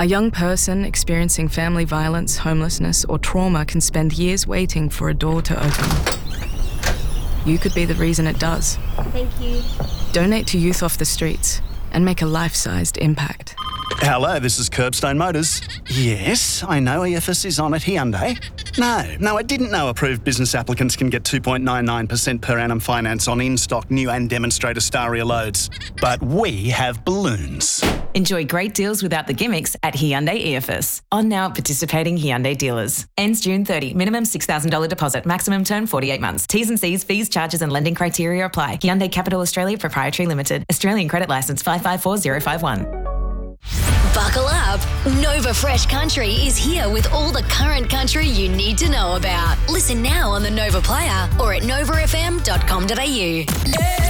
A young person experiencing family violence, homelessness, or trauma can spend years waiting for a door to open. You could be the reason it does. Thank you. Donate to Youth Off the Streets and make a life-sized impact. Hello, this is Curbstone Motors. Yes, I know EFS is on at Hyundai. No, I didn't know approved business applicants can get 2.99% per annum finance on in-stock new and demonstrator Staria loads. But we have balloons. Enjoy great deals without the gimmicks at Hyundai EFS. On now at participating Hyundai dealers. Ends June 30. Minimum $6,000 deposit. Maximum term 48 months. T's and C's, fees, charges and lending criteria apply. Hyundai Capital Australia Proprietary Limited. Australian credit licence 554051. Buckle up. Nova Fresh Country is here with all the current country you need to know about. Listen now on the Nova Player or at novafm.com.au.